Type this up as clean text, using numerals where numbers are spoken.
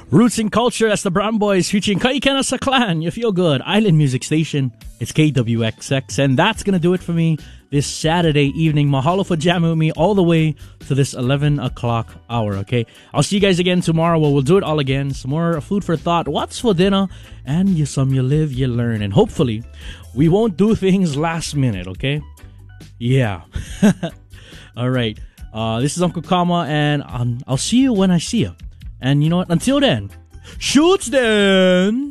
Roots and Culture, that's the Brown Boys featuring Kaikana sa Clan. You feel good. Island Music Station. It's KWXX. And that's going to do it for me this Saturday evening. Mahalo for jamming with me all the way to this 11 o'clock hour, okay? I'll see you guys again tomorrow where we'll do it all again. Some more food for thought. What's for dinner? And you live, you learn. And hopefully, we won't do things last minute, okay? Yeah. All right. This is Uncle Kama, and I'll see you when I see you. And you know what? Until then, shoots then!